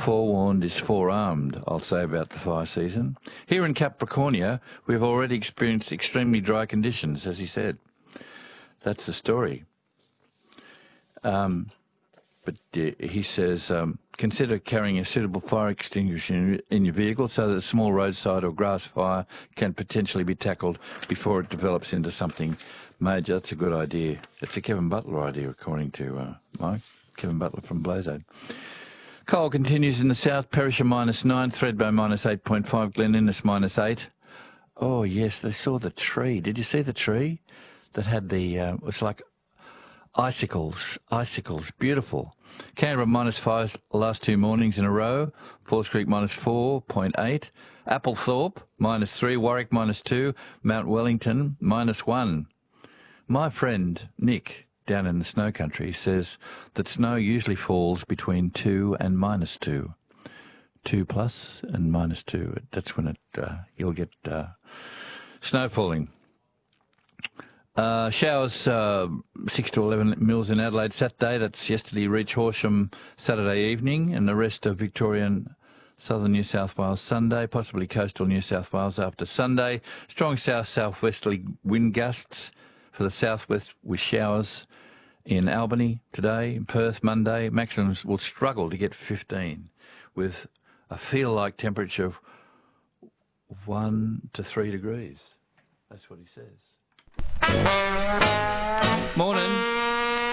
forewarned is forearmed, I'll say about the fire season. Here in Capricornia, we've already experienced extremely dry conditions, as he said. That's the story. But he says, consider carrying a suitable fire extinguisher in your vehicle so that a small roadside or grass fire can potentially be tackled before it develops into something major. That's a good idea. It's a Kevin Butler idea, according to Mike. Kevin Butler from Blazade. Coal continues in the south. Perisher -9, Thredbo -8.5, Glen Innes -8. Oh, yes, they saw the tree. Did you see the tree that had the, it's like icicles, beautiful. Canberra -5 last 2 mornings in a row. Falls Creek -4.8. Applethorpe -3, Warwick -2, Mount Wellington -1. My friend Nick down in the snow country says that snow usually falls between 2 and -2. 2+ and -2. That's when you'll get snow falling. Showers 6 to 11 mils in Adelaide Saturday. That's yesterday. Reach Horsham Saturday evening, and the rest of Victorian southern New South Wales Sunday, possibly coastal New South Wales after Sunday. Strong south-southwesterly wind gusts for the southwest with showers in Albany today. In Perth Monday, maximums will struggle to get 15 with a feel-like temperature of 1 to 3 degrees. That's what he says. Morning.